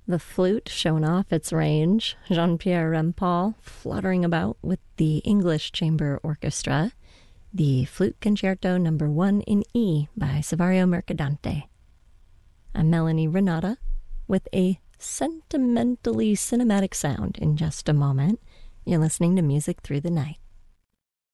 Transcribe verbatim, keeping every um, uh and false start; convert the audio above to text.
The flute showing off its range, Jean-Pierre Rampal fluttering about with the English Chamber Orchestra, the Flute Concerto Number One in E by Saverio Mercadante. I'm Melanie Renata with a sentimentally cinematic sound in just a moment. You're listening to Music Through the Night.